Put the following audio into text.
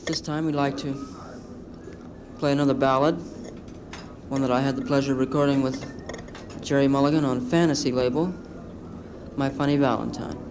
This time we'd like to play another ballad, one that I had the pleasure of recording with Jerry Mulligan on Fantasy label, My Funny Valentine.